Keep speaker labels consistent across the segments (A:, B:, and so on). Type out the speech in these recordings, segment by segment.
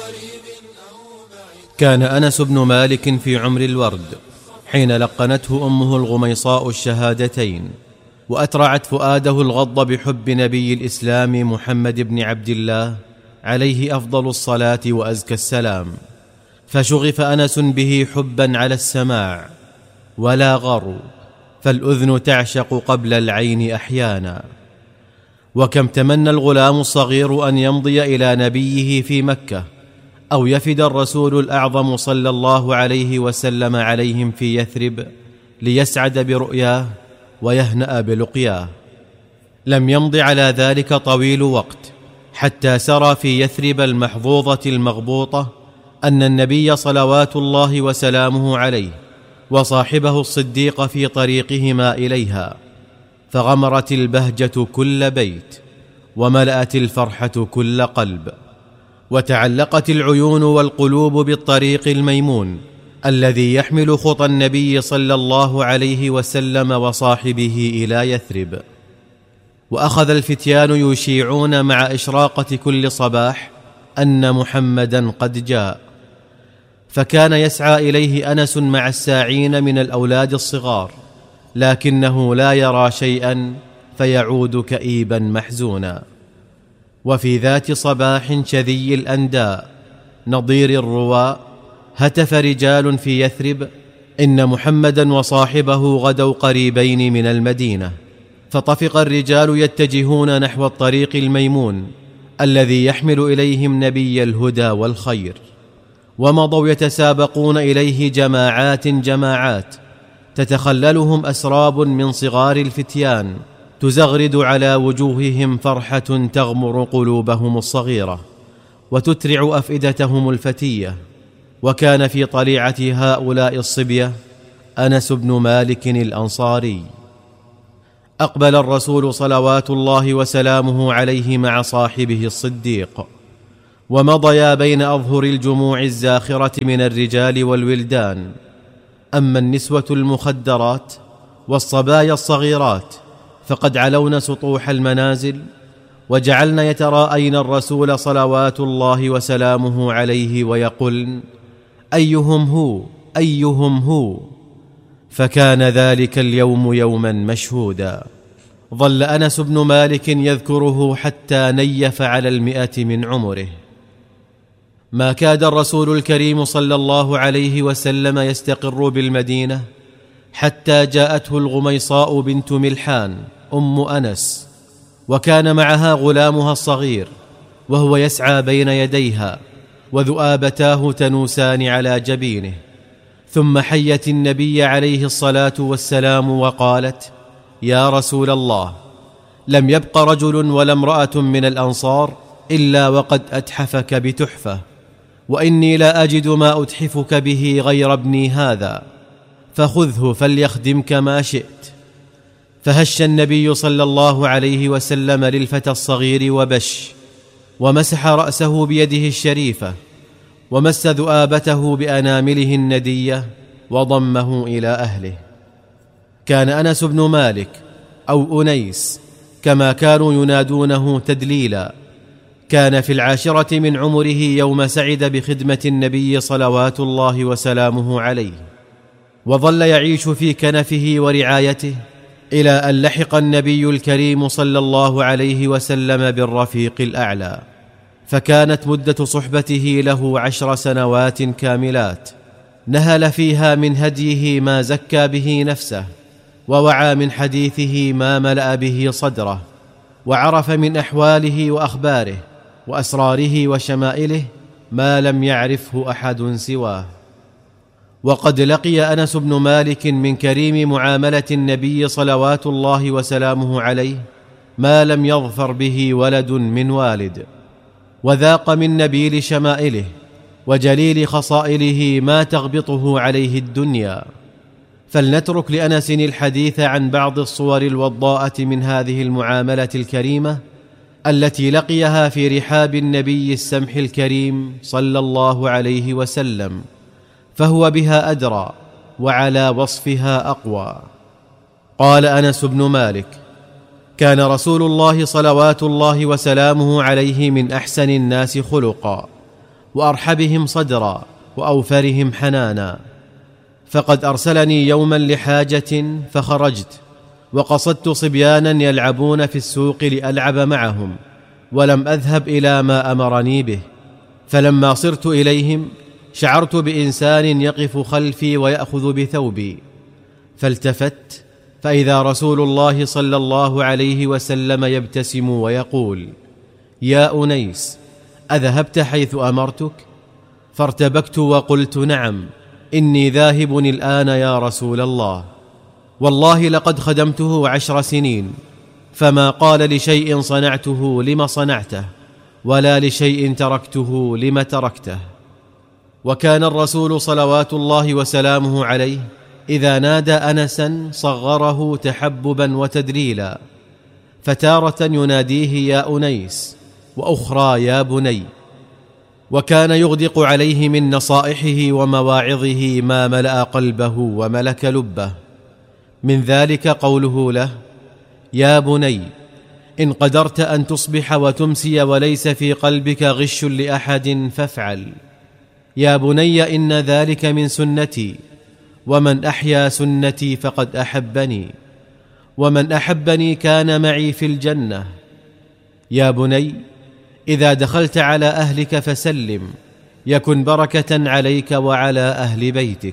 A: كان أنس بن مالك في عمر الورد حين لقنته أمه الغميصاء الشهادتين، وأترعت فؤاده الغض بحب نبي الإسلام محمد بن عبد الله عليه أفضل الصلاة وأزكى السلام، فشغف أنس به حبا على السماع، ولا غر، فالأذن تعشق قبل العين أحيانا. وكم تمنى الغلام الصغير أن يمضي إلى نبيه في مكة، أو يفد الرسول الأعظم صلى الله عليه وسلم عليهم في يثرب ليسعد برؤياه ويهنأ بلقياه. لم يمض على ذلك طويل وقت حتى سرى في يثرب المحظوظة المغبوطة أن النبي صلوات الله وسلامه عليه وصاحبه الصديق في طريقهما إليها، فغمرت البهجة كل بيت، وملأت الفرحة كل قلب، وتعلقت العيون والقلوب بالطريق الميمون الذي يحمل خطى النبي صلى الله عليه وسلم وصاحبه إلى يثرب. وأخذ الفتيان يشيعون مع إشراقة كل صباح أن محمدا قد جاء، فكان يسعى إليه أنس مع الساعين من الأولاد الصغار، لكنه لا يرى شيئا فيعود كئيبا محزونا. وفي ذات صباح شذي الأنداء نضير الرواء هتف رجال في يثرب إن محمدا وصاحبه غدوا قريبين من المدينة، فطفق الرجال يتجهون نحو الطريق الميمون الذي يحمل إليهم نبي الهدى والخير، ومضوا يتسابقون إليه جماعات جماعات، تتخللهم أسراب من صغار الفتيان تزغرد على وجوههم فرحة تغمر قلوبهم الصغيرة وتترع أفئدتهم الفتية. وكان في طليعة هؤلاء الصبية أنس بن مالك الأنصاري. أقبل الرسول صلوات الله وسلامه عليه مع صاحبه الصديق، ومضيا بين أظهر الجموع الزاخرة من الرجال والولدان. أما النسوة المخدرات والصبايا الصغيرات فقد علون سطوح المنازل، وجعلن يتراءين الرسول صلوات الله وسلامه عليه ويقولن: أيهم هو أيهم هو. فكان ذلك اليوم يوما مشهودا. ظل أنس بن مالك يذكره حتى نيف على 100 من عمره. ما كاد الرسول الكريم صلى الله عليه وسلم يستقر بالمدينة حتى جاءته الغميصاء بنت ملحان أم أنس، وكان معها غلامها الصغير، وهو يسعى بين يديها وذؤابتاه تنوسان على جبينه. ثم حيت النبي عليه الصلاة والسلام وقالت: يا رسول الله، لم يبق رجل ولا امرأة من الأنصار إلا وقد أتحفك بتحفة، وإني لا أجد ما أتحفك به غير ابني هذا، فخذه فليخدمك ما شئت. فهش النبي صلى الله عليه وسلم للفتى الصغير وبش، ومسح رأسه بيده الشريفة، ومس ذؤابته بأنامله الندية، وضمه إلى أهله. كان أنس بن مالك أو أنيس كما كانوا ينادونه تدليلا، كان في 10 من عمره يوم سعد بخدمة النبي صلوات الله وسلامه عليه، وظل يعيش في كنفه ورعايته إلى أن لحق النبي الكريم صلى الله عليه وسلم بالرفيق الأعلى، فكانت مدة صحبته له 10 سنوات كاملات، نهل فيها من هديه ما زكى به نفسه، ووعى من حديثه ما ملأ به صدره، وعرف من أحواله وأخباره وأسراره وشمائله ما لم يعرفه أحد سواه. وقد لقي أنس بن مالك من كريم معاملة النبي صلوات الله وسلامه عليه ما لم يظفر به ولد من والد، وذاق من نبيل شمائله وجليل خصائله ما تغبطه عليه الدنيا. فلنترك لأنس الحديث عن بعض الصور الوضاءة من هذه المعاملة الكريمة التي لقيها في رحاب النبي السمح الكريم صلى الله عليه وسلم، فهو بها أدرى وعلى وصفها أقوى. قال أنس بن مالك: كان رسول الله صلوات الله وسلامه عليه من أحسن الناس خلقا، وأرحبهم صدرا وأوفرهم حنانا. فقد أرسلني يوما لحاجة فخرجت، وقصدت صبيانا يلعبون في السوق لألعب معهم، ولم أذهب إلى ما أمرني به. فلما صرت إليهم شعرت بإنسان يقف خلفي ويأخذ بثوبي، فالتفت فإذا رسول الله صلى الله عليه وسلم يبتسم ويقول: يا أنيس، أذهبت حيث أمرتك؟ فارتبكت وقلت: نعم، إني ذاهب الآن يا رسول الله. والله لقد خدمته 10 سنين، فما قال لشيء صنعته لم صنعته، ولا لشيء تركته لم تركته. وكان الرسول صلوات الله وسلامه عليه إذا نادى أنسا صغره تحببا وتدليلا، فتارة يناديه يا أنيس، وأخرى يا بني. وكان يغدق عليه من نصائحه ومواعظه ما ملأ قلبه وملك لبه. من ذلك قوله له: يا بني، إن قدرت أن تصبح وتمسي وليس في قلبك غش لأحد فافعل. يا بني، إن ذلك من سنتي، ومن أحيا سنتي فقد أحبني، ومن أحبني كان معي في الجنة. يا بني، إذا دخلت على أهلك فسلم، يكن بركة عليك وعلى أهل بيتك.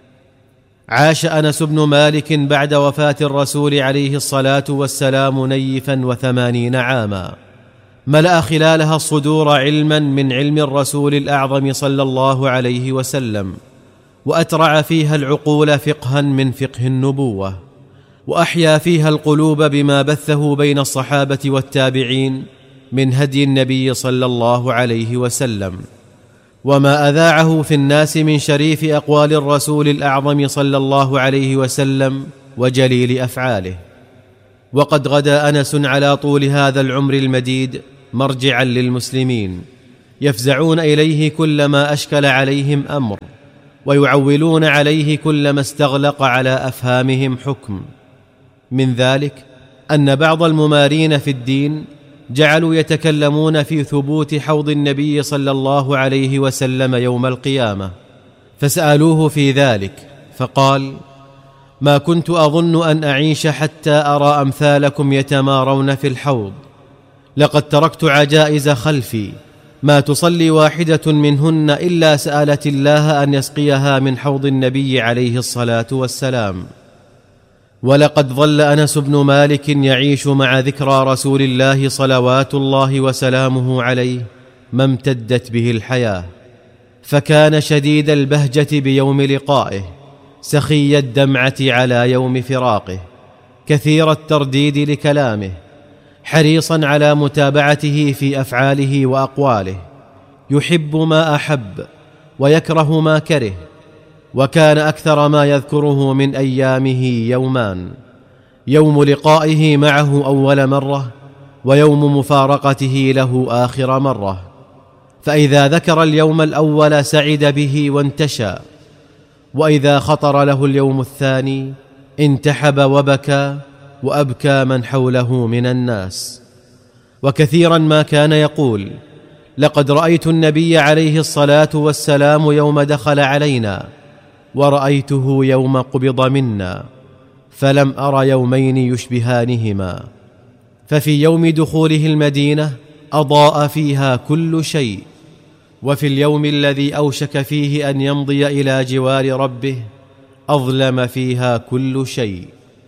A: عاش أنس بن مالك بعد وفاة الرسول عليه الصلاة والسلام نيفا 80 عاما، ملأ خلالها الصدور علما من علم الرسول الأعظم صلى الله عليه وسلم، وأترع فيها العقول فقها من فقه النبوة، وأحيا فيها القلوب بما بثه بين الصحابة والتابعين من هدي النبي صلى الله عليه وسلم، وما أذاعه في الناس من شريف أقوال الرسول الأعظم صلى الله عليه وسلم وجليل أفعاله. وقد غدا أنس على طول هذا العمر المديد مرجعا للمسلمين، يفزعون إليه كلما أشكل عليهم أمر، ويعولون عليه كلما استغلق على أفهامهم حكم. من ذلك أن بعض الممارين في الدين جعلوا يتكلمون في ثبوت حوض النبي صلى الله عليه وسلم يوم القيامة، فسألوه في ذلك فقال: ما كنت أظن أن أعيش حتى أرى أمثالكم يتمارون في الحوض، لقد تركت عجائز خلفي ما تصلي واحدة منهن إلا سألت الله أن يسقيها من حوض النبي عليه الصلاة والسلام. ولقد ظل أنس بن مالك يعيش مع ذكرى رسول الله صلوات الله وسلامه عليه ما امتدت به الحياة، فكان شديد البهجة بيوم لقائه، سخي الدمعة على يوم فراقه، كثير الترديد لكلامه، حريصا على متابعته في أفعاله وأقواله، يحب ما أحب ويكره ما كره. وكان أكثر ما يذكره من أيامه يومان: يوم لقائه معه أول مرة، ويوم مفارقته له آخر مرة. فإذا ذكر اليوم الأول سعد به وانتشى، وإذا خطر له اليوم الثاني انتحب وبكى، وأبكى من حوله من الناس. وكثيرا ما كان يقول: لقد رأيت النبي عليه الصلاة والسلام يوم دخل علينا، ورأيته يوم قبض منا، فلم أر يومين يشبهانهما. ففي يوم دخوله المدينة أضاء فيها كل شيء، وفي اليوم الذي أوشك فيه أن يمضي إلى جوار ربه أظلم فيها كل شيء.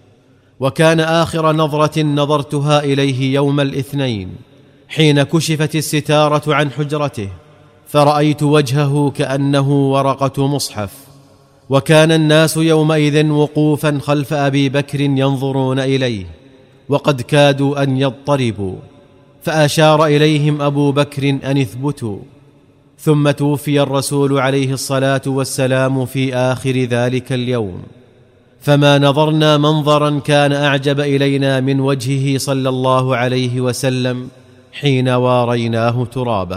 A: وكان آخر نظرة نظرتها إليه يوم الاثنين، حين كشفت الستارة عن حجرته، فرأيت وجهه كأنه ورقة مصحف. وكان الناس يومئذ وقوفا خلف أبي بكر ينظرون إليه، وقد كادوا أن يضطربوا، فأشار إليهم أبو بكر أن اثبتوا. ثم توفي الرسول عليه الصلاة والسلام في آخر ذلك اليوم، فما نظرنا منظرا كان أعجب إلينا من وجهه صلى الله عليه وسلم حين واريناه ترابه.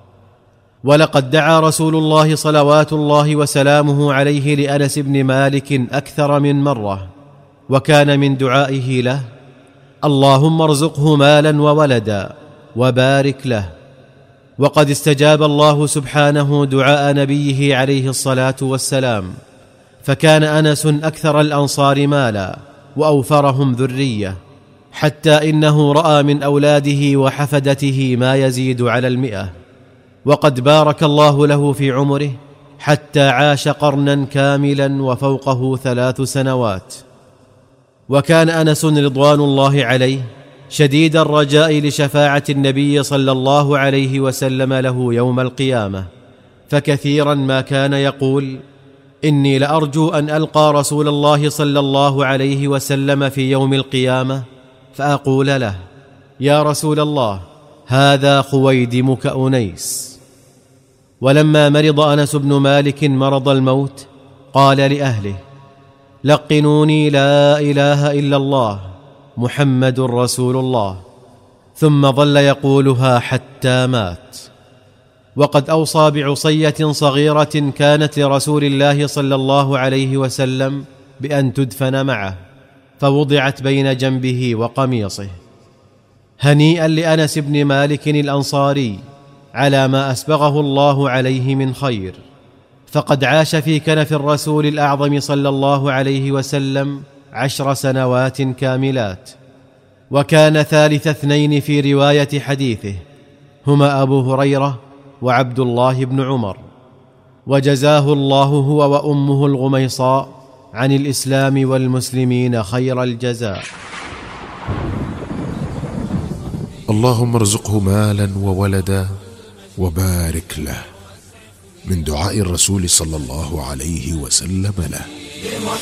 A: ولقد دعا رسول الله صلوات الله وسلامه عليه لأنس بن مالك أكثر من مرة، وكان من دعائه له: اللهم ارزقه مالا وولدا وبارك له. وقد استجاب الله سبحانه دعاء نبيه عليه الصلاة والسلام، فكان أنس أكثر الأنصار مالا وأوفرهم ذرية، حتى إنه رأى من أولاده وحفدته ما يزيد على 100، وقد بارك الله له في عمره حتى عاش قرنا كاملا وفوقه 3 سنوات. وكان أنس رضوان الله عليه شديد الرجاء لشفاعة النبي صلى الله عليه وسلم له يوم القيامة، فكثيرا ما كان يقول: إني لأرجو أن ألقى رسول الله صلى الله عليه وسلم في يوم القيامة فأقول له: يا رسول الله، هذا خويدمك أنيس. ولما مرض أنس بن مالك مرض الموت قال لأهله: لقنوني لا إله إلا الله محمد رسول الله، ثم ظل يقولها حتى مات. وقد أوصى بعصية صغيرة كانت لرسول الله صلى الله عليه وسلم بأن تدفن معه، فوضعت بين جنبه وقميصه. هنيئا لأنس بن مالك الأنصاري على ما أسبغه الله عليه من خير، فقد عاش في كنف الرسول الأعظم صلى الله عليه وسلم 10 سنوات كاملات، وكان ثالث 2 في رواية حديثه، هما أبو هريرة وعبد الله بن عمر. وجزاه الله هو وأمه الغميصاء عن الإسلام والمسلمين خير الجزاء.
B: اللهم ارزقه مالا وولدا وبارك له، من دعاء الرسول صلى الله عليه وسلم له.